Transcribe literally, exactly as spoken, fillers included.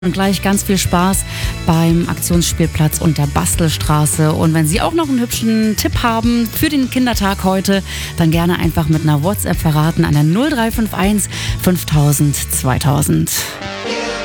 Und gleich ganz viel Spaß beim Aktionsspielplatz und der Bastelstraße. Und wenn Sie auch noch einen hübschen Tipp haben für den Kindertag heute, dann gerne einfach mit einer WhatsApp verraten an der null drei fünf eins fünftausend zweitausend.